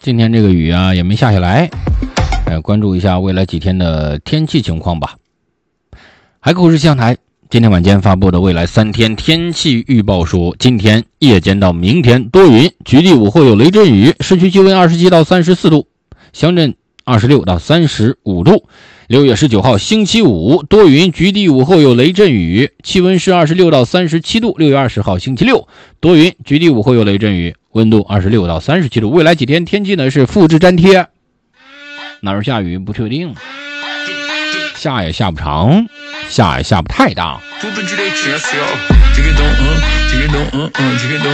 今天这个雨啊也没下来，关注一下未来几天的天气情况吧。海口市气象台今天晚间发布的未来3天天气预报说，今天夜间到明天多云，局地午后有雷阵雨，市区气温27到34度，乡镇26到35度。6月19号星期五多云，局地午后有雷阵雨，气温是26到37度。6月20号星期六多云，局地午后有雷阵雨，温度26到37度。未来几天天气呢是复制粘贴，哪儿下雨不确定，下也下不长，下也下不太大。